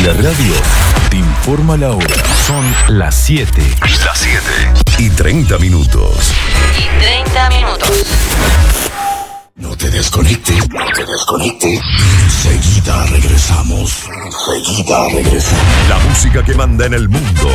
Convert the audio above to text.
La radio te informa la hora. Son las 7. Las 7:30. No te desconectes. Enseguida regresamos. La música que manda en el mundo.